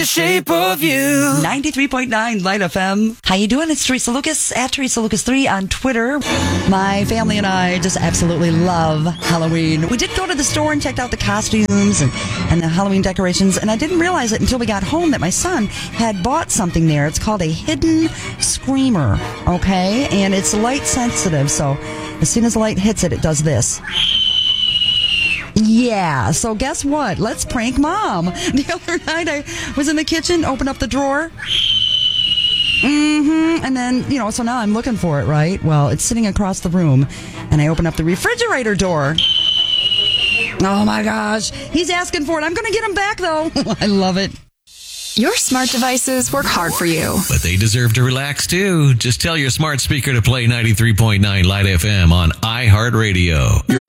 the shape of you. 93.9 Light FM. How you doing? It's Teresa Lucas at Teresa Lucas 3 on Twitter. My family and I just absolutely love Halloween. We did go to the store and checked out the costumes and the Halloween decorations, and I didn't realize it until we got home that my son had bought something there. It's called a hidden screamer, okay? And it's light sensitive, so as soon as the light hits it, it does this. Yeah, so guess what? Let's prank Mom. The other night I was in the kitchen, opened up the drawer. And then, so now I'm looking for it, right? Well, it's sitting across the room, and I open up the refrigerator door. Oh my gosh, he's asking for it. I'm going to get him back, though. I love it. Your smart devices work hard for you. But they deserve to relax, too. Just tell your smart speaker to play 93.9 Light FM on iHeartRadio.